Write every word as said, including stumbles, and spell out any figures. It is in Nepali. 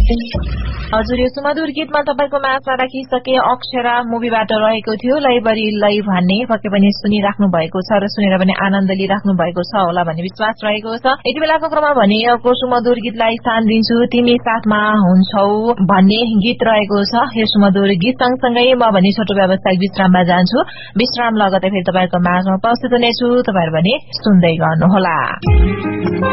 हजुर, यो सुमधुर गीतमा तपाईको माझमा राखिसके अक्षरा मुभीबाट रहेको थियो लैबरी लै भन्ने। पक्कै पनि सुनिराख्नु भएको छ र सुनेर पनि आनन्द लिइराख्नु भएको छ होला भन्ने विश्वास रहेको छ। यति बेलाको क्रममा भने यो सुमधुर गीतलाई स्थान दिन्छु, तिमी साथमा हुन्छौ भन्ने गीत रहेको छ। यो सुमधुर गीत सँगसँगै म भने छोटो व्यावसायिक विश्राममा जान्छु। विश्राम लगतै फेरि तपाईको माझमा उपस्थित हुनेछु। तपाईहरु भने सुन्दै गर्नुहोला।